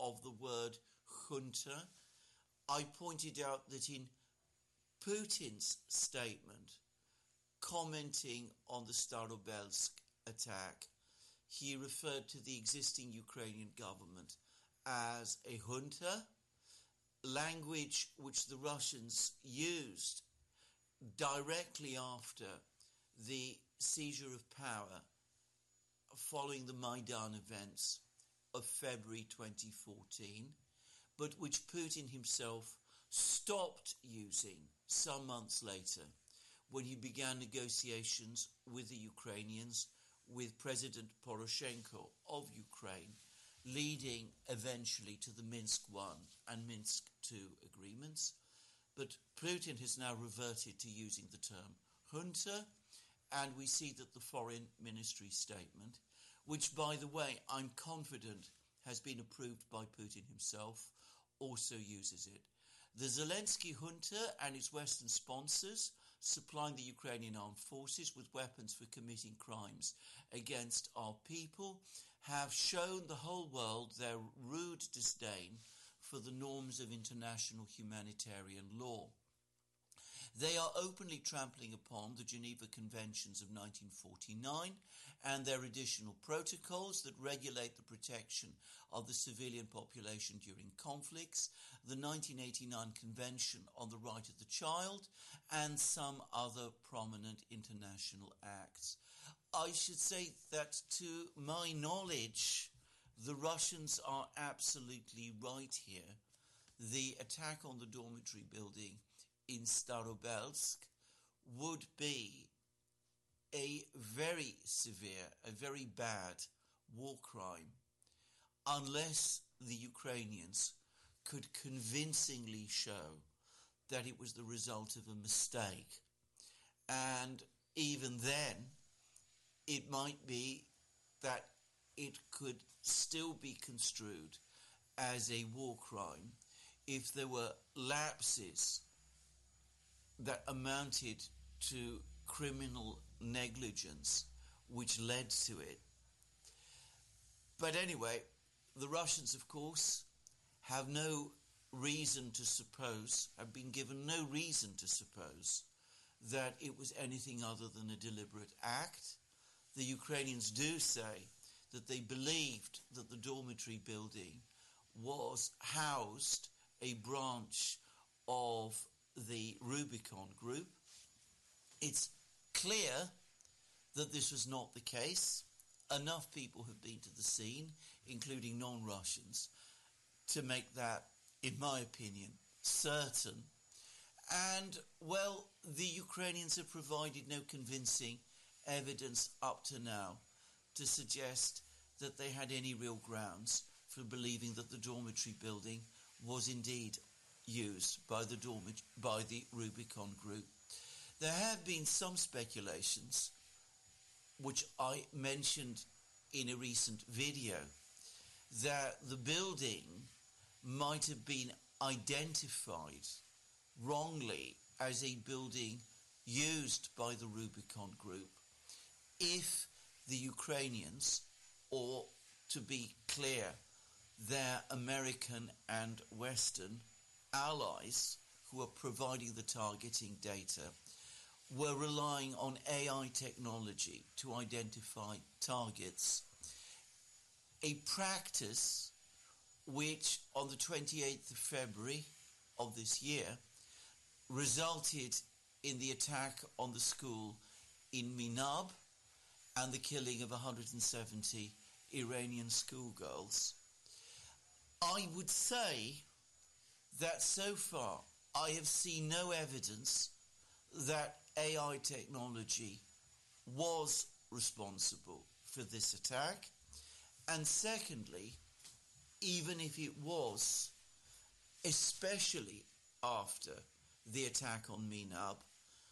of the word junta. I pointed out that in Putin's statement, commenting on the Starobelsk attack, he referred to the existing Ukrainian government as a junta, language which the Russians used directly after the seizure of power following the Maidan events of February 2014, but which Putin himself stopped using some months later when he began negotiations with the Ukrainians, with President Poroshenko of Ukraine, leading eventually to the Minsk I and Minsk II agreements. But Putin has now reverted to using the term junta, and we see that the Foreign Ministry statement, which, by the way, I'm confident has been approved by Putin himself, also uses it. The Zelensky junta and its Western sponsors, supplying the Ukrainian armed forces with weapons for committing crimes against our people, have shown the whole world their rude disdain for the norms of international humanitarian law. They are openly trampling upon the Geneva Conventions of 1949 and their additional protocols that regulate the protection of the civilian population during conflicts, the 1989 Convention on the Right of the Child, and some other prominent international acts. I should say that, to my knowledge, the Russians are absolutely right here. The attack on the dormitory building in Starobelsk would be a very severe, a very bad war crime unless the Ukrainians could convincingly show that it was the result of a mistake. And even then, it might be that it could still be construed as a war crime if there were lapses that amounted to criminal negligence which led to it. But anyway, the Russians, of course, have no reason to suppose, have been given no reason to suppose that it was anything other than a deliberate act. The Ukrainians do say that they believed that the dormitory building was housed a branch of the Rubicon Group. It's clear that this was not the case. Enough people have been to the scene, including non-Russians, to make that, in my opinion, certain. And, well, the Ukrainians have provided no convincing evidence up to now to suggest that they had any real grounds for believing that the dormitory building was indeed used by the Rubicon Group. There have been some speculations, which I mentioned in a recent video, that the building might have been identified wrongly as a building used by the Rubicon Group if the Ukrainians, or to be clear, their American and Western allies who are providing the targeting data, were relying on AI technology to identify targets, a practice which on the 28th of February of this year resulted in the attack on the school in Minab and the killing of 170 Iranian schoolgirls. I would say that so far I have seen no evidence that AI technology was responsible for this attack. And secondly, even if it was, especially after the attack on Minab,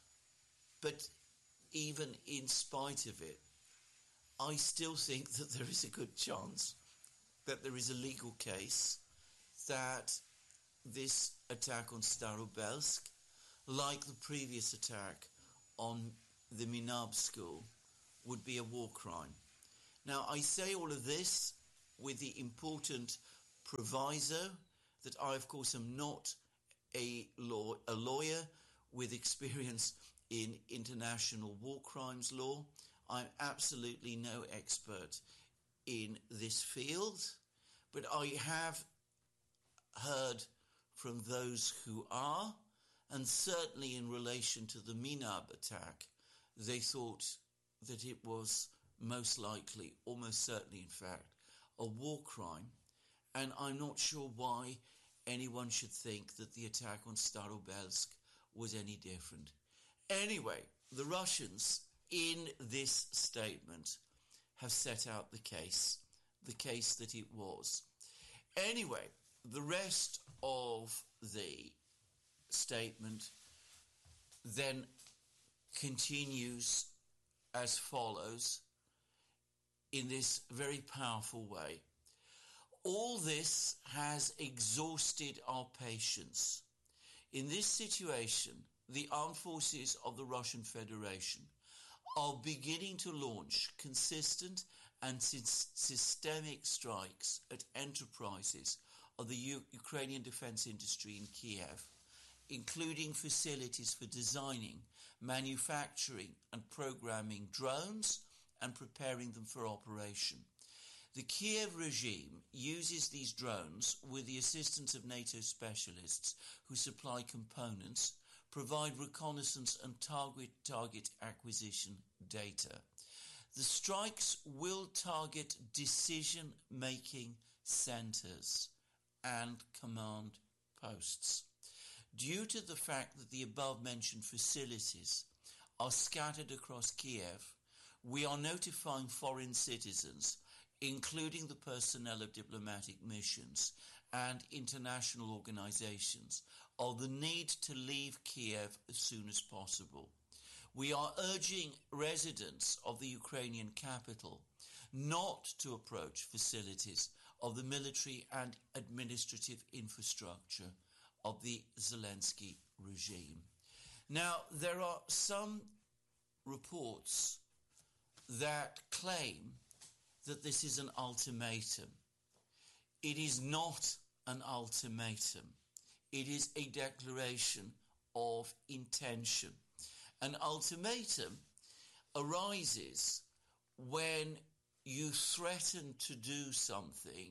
but even in spite of it, I still think that there is a good chance that there is a legal case that this attack on Starobelsk, like the previous attack on the Minab school, would be a war crime. Now, I say all of this with the important proviso that I, of course, am not a lawyer with experience in international war crimes law. I'm absolutely no expert in this field, but I have heard from those who are, and certainly in relation to the Minab attack, they thought that it was most likely, almost certainly in fact, a war crime, and I'm not sure why anyone should think that the attack on Starobelsk was any different. Anyway, the Russians in this statement have set out the case that it was. Anyway, the rest of the statement then continues as follows in this very powerful way. All this has exhausted our patience. In this situation, the armed forces of the Russian Federation are beginning to launch consistent and systemic strikes at enterprises of the Ukrainian defense industry in Kiev, including facilities for designing, manufacturing and programming drones and preparing them for operation. The Kiev regime uses these drones with the assistance of NATO specialists who supply components, provide reconnaissance and target acquisition data. The strikes will target decision-making centres and command posts. Due to the fact that the above-mentioned facilities are scattered across Kiev, we are notifying foreign citizens, including the personnel of diplomatic missions and international organisations, of the need to leave Kiev as soon as possible. We are urging residents of the Ukrainian capital not to approach facilities of the military and administrative infrastructure of the Zelensky regime. Now, there are some reports that claim that this is an ultimatum. It is not an ultimatum. It is a declaration of intention. An ultimatum arises when you threaten to do something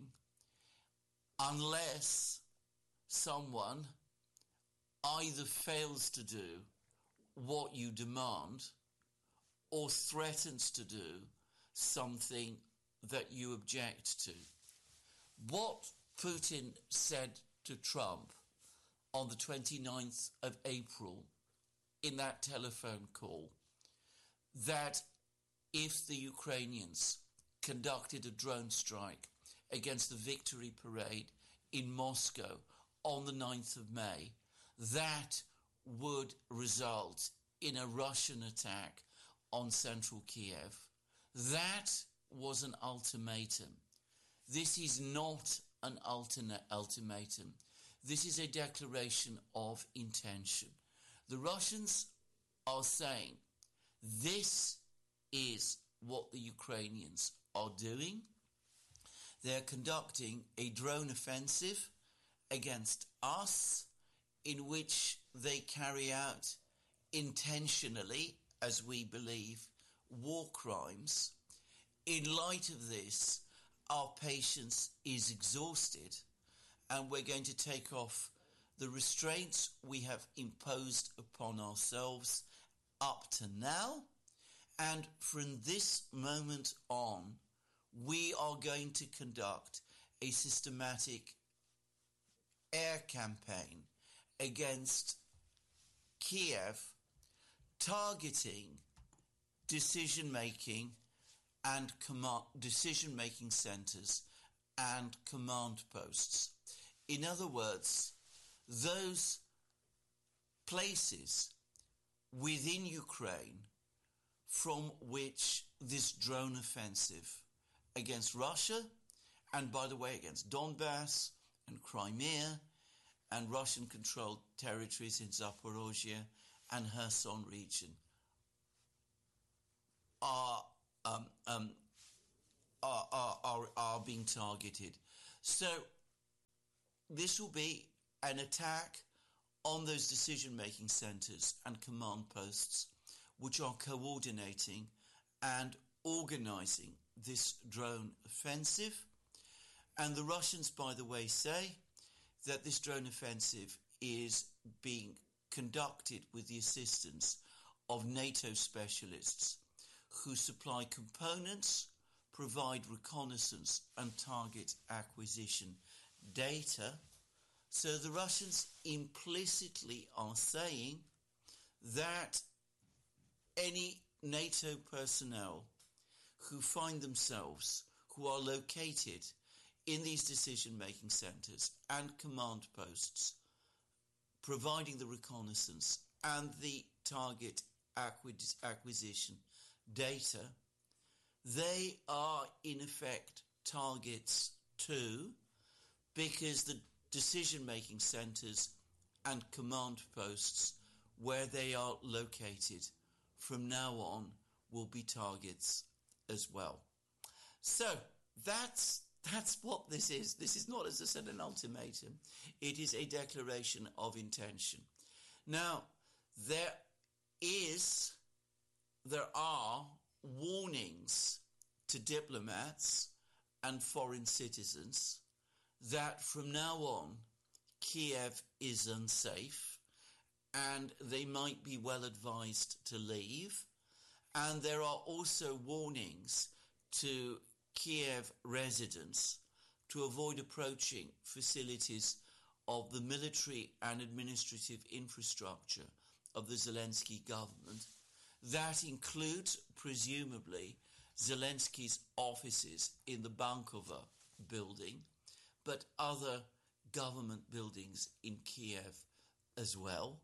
unless someone either fails to do what you demand or threatens to do something that you object to. What Putin said to Trump on the 29th of April in that telephone call, that if the Ukrainians conducted a drone strike against the victory parade in Moscow on the 9th of May, that would result in a Russian attack on central Kiev. That was an ultimatum. This is not an ultimatum. This is a declaration of intention. The Russians are saying this is what the Ukrainians are doing. They're conducting a drone offensive against us in which they carry out intentionally, as we believe, war crimes. In light of this, our patience is exhausted and we're going to take off the restraints we have imposed upon ourselves up to now, and from this moment on, we are going to conduct a systematic air campaign against Kiev, targeting decision-making and decision-making centres and command posts. In other words, those places within Ukraine from which this drone offensive against Russia, and by the way against Donbass and Crimea and Russian-controlled territories in Zaporozhye and Kherson region are being targeted. So this will be an attack on those decision-making centres and command posts which are coordinating and organising this drone offensive. And the Russians, by the way, say that this drone offensive is being conducted with the assistance of NATO specialists who supply components, provide reconnaissance and target acquisition data. So the Russians implicitly are saying that any NATO personnel who find themselves, who are located in these decision-making centres and command posts, providing the reconnaissance and the target acquisition data, they are in effect targets too, because the decision-making centres and command posts where they are located from now on will be targets as well. So that's what this is. This is not, as I said, an ultimatum. It is a declaration of intention. Now, there are warnings to diplomats and foreign citizens that from now on Kiev is unsafe and they might be well advised to leave. And there are also warnings to Kiev residents to avoid approaching facilities of the military and administrative infrastructure of the Zelensky government. That includes, presumably, Zelensky's offices in the Bankova building, but other government buildings in Kiev as well.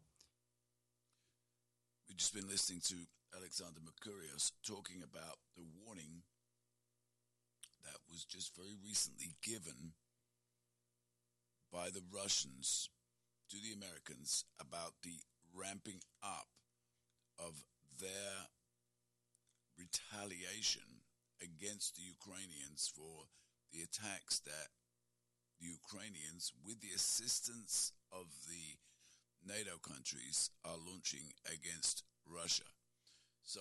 We've just been listening to Alexander Mercurius talking about the warning that was just very recently given by the Russians to the Americans about the ramping up of their retaliation against the Ukrainians for the attacks that the Ukrainians, with the assistance of the NATO countries, are launching against Russia. So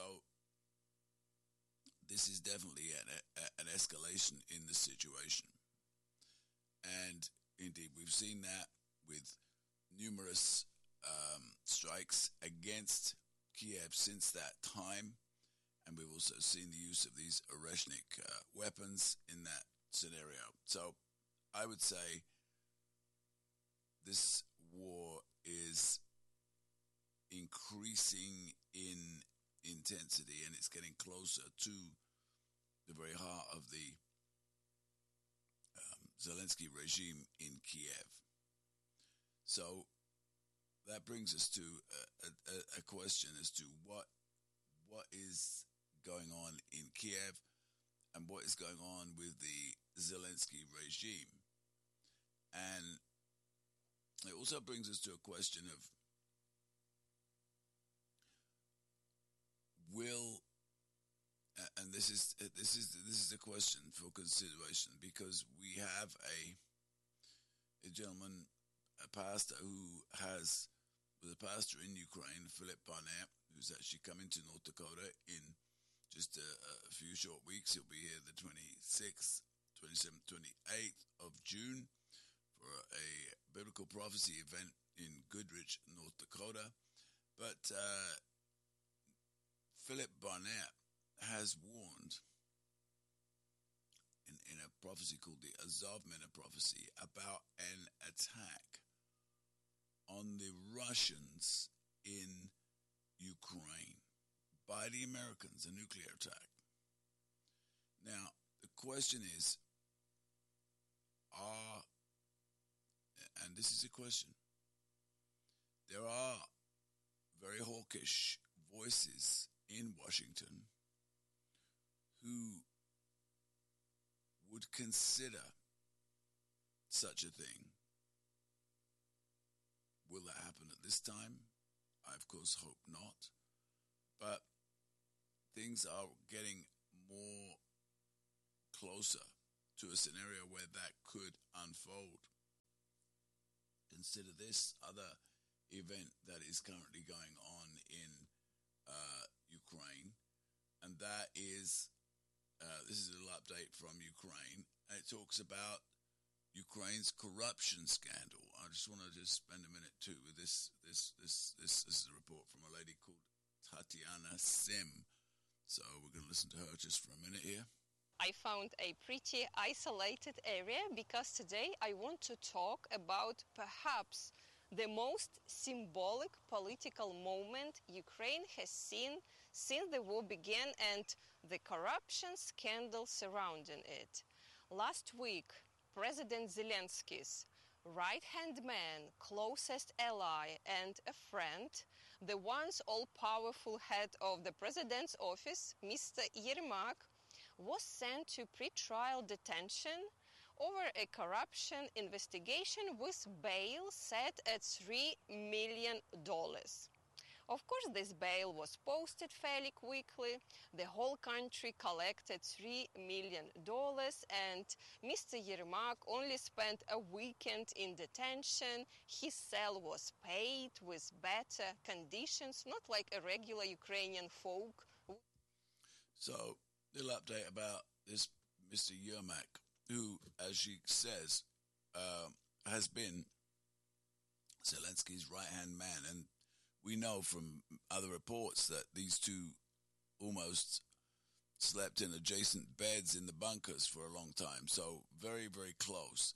this is definitely an escalation in the situation. And indeed, we've seen that with numerous strikes against Kiev since that time. And we've also seen the use of these Oreshnik weapons in that scenario. So I would say this war is increasing in intensity, and it's getting closer to the very heart of the Zelensky regime in Kiev. So that brings us to a question as to what is going on in Kiev and what is going on with the Zelensky regime. And it also brings us to a question of and this is a question for consideration, because we have a gentleman, a pastor who was a pastor in Ukraine, Philip Barnett, who's actually coming to North Dakota in just a few short weeks. He'll be here the 26th, 27th, 28th of June for a biblical prophecy event in Goodrich, North Dakota. But Philip Barnett has warned in a prophecy called the Azov Mena prophecy about an attack on the Russians in Ukraine by the Americans, a nuclear attack. Now, the question is, and this is a question, there are very hawkish voices in Washington who would consider such a thing. Will that happen at this time? I, of course, hope not. But things are getting more closer to a scenario where that could unfold. consider this other event that is currently going on in Ukraine, and that is this is a little update from Ukraine, and it talks about Ukraine's corruption scandal. I just want to spend a minute too with this. This is a report from a lady called Tatiana Sim. So we're going to listen to her just for a minute here. I found a pretty isolated area because today I want to talk about perhaps the most symbolic political moment Ukraine has seen since the war began and the corruption scandal surrounding it. Last week, President Zelensky's right-hand man, closest ally and a friend, the once all-powerful head of the president's office, Mr. Yermak, was sent to pre-trial detention over a corruption investigation with bail set at $3 million. Of course, this bail was posted fairly quickly. The whole country collected $3 million, and Mr. Yermak only spent a weekend in detention. His cell was paid with better conditions, not like a regular Ukrainian folk. So, little update about this Mr. Yermak, who, as she says, has been Zelensky's right-hand man, and we know from other reports that these two almost slept in adjacent beds in the bunkers for a long time, so very, very close.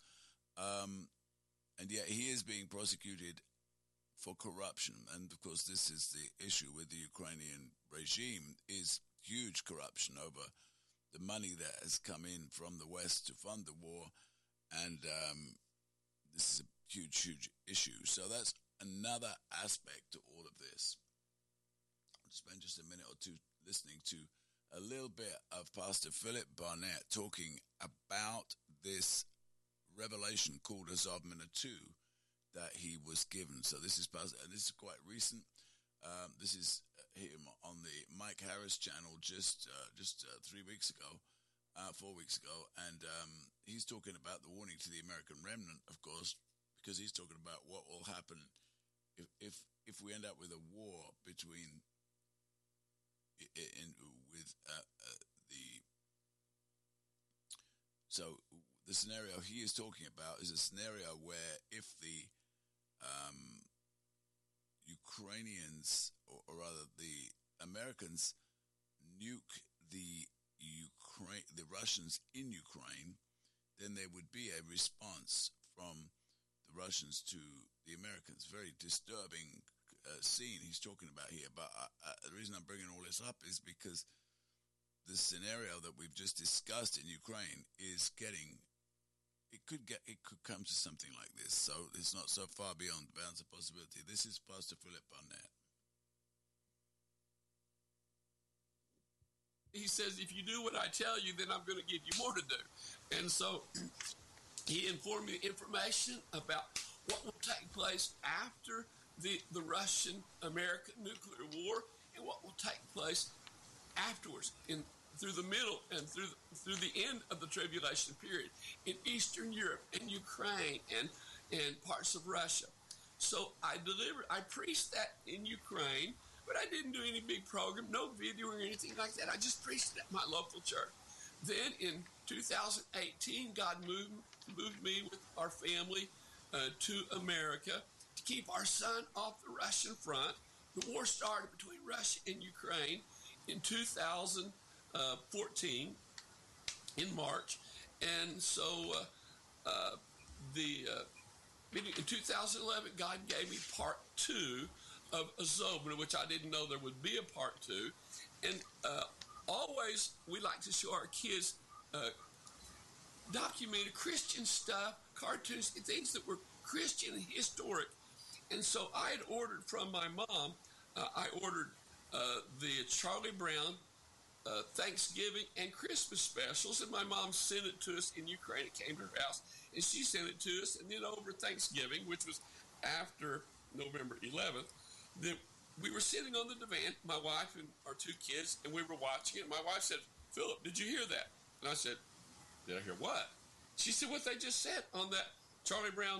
And yet he is being prosecuted for corruption, and of course this is the issue with the Ukrainian regime, is huge corruption over the money that has come in from the West to fund the war, and this is a huge, huge issue. So that's another aspect to all of this. I'll spend just a minute or two listening to a little bit of Pastor Philip Barnett talking about this revelation called Azov Minna 2 that he was given. So this is quite recent. This is him on the Mike Harris channel just 4 weeks ago, and he's talking about the warning to the American remnant, of course, because he's talking about what will happen if we end up with a war between the scenario he is talking about is a scenario where if the Ukrainians, or rather the Americans, nuke the Russians in Ukraine, then there would be a response from the Russians to the Americans. Very disturbing scene he's talking about here. But the reason I'm bringing all this up is because the scenario that we've just discussed in Ukraine is it could come to something like this. So it's not so far beyond the bounds of possibility. This is Pastor Philip Barnett. He says, if you do what I tell you, then I'm going to give you more to do. And so he informed me information about what will take place after the Russian-American nuclear war and what will take place afterwards through the middle and through the end of the tribulation period in Eastern Europe and Ukraine and parts of Russia. So I preached that in Ukraine, but I didn't do any big program, no video or anything like that. I just preached it at my local church. Then in 2018, God moved me with our family to America to keep our son off the Russian front. The war started between Russia and Ukraine in 2014 in March, and so in 2011, God gave me part 2 of Azov, which I didn't know there would be a part 2, and always we like to show our kids documented Christian stuff, cartoons, things that were Christian and historic. And so I had ordered from my mom, I ordered the Charlie Brown Thanksgiving and Christmas specials, and my mom sent it to us in Ukraine. It came to her house, and she sent it to us. And then over Thanksgiving, which was after November 11th, then we were sitting on the divan, my wife and our 2 kids, and we were watching it. My wife said, "Philip, did you hear that?" And I said, "Did I hear what?" She said, "What they just said on that Charlie Brown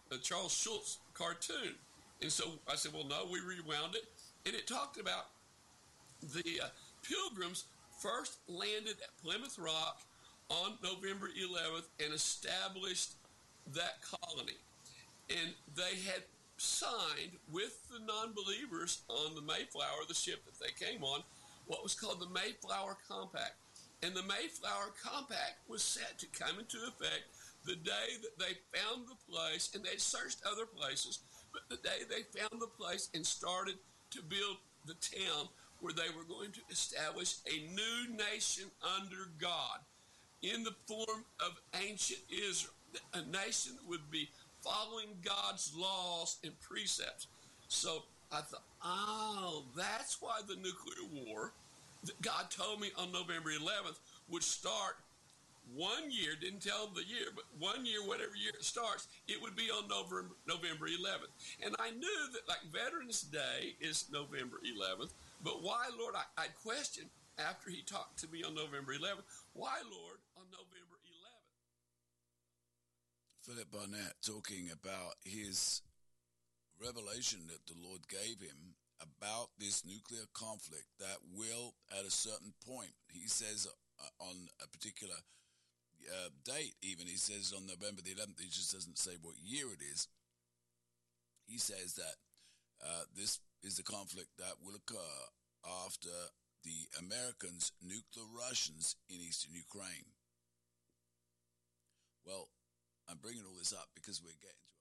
a Charles Schulz cartoon. And so I said, well, no, we rewound it. And it talked about the Pilgrims first landed at Plymouth Rock on November 11th and established that colony. And they had signed with the non-believers on the Mayflower, the ship that they came on, what was called the Mayflower Compact. And the Mayflower Compact was set to come into effect the day that they found the place, and they'd searched other places, but the day they found the place and started to build the town where they were going to establish a new nation under God in the form of ancient Israel, a nation that would be following God's laws and precepts. So I thought, oh, that's why the nuclear war that God told me on November 11th would start 1 year, didn't tell them the year, but 1 year, whatever year it starts, it would be on November 11th. And I knew that like Veterans Day is November 11th, but why, Lord, I questioned after he talked to me on November 11th, why, Lord, on November 11th? Philip Barnett talking about his revelation that the Lord gave him about this nuclear conflict that will, at a certain point, he says on a particular date, even he says on November the 11th, he just doesn't say what year it is. He says that this is the conflict that will occur after the Americans nuke the Russians in eastern Ukraine. Well, I'm bringing all this up because we're getting to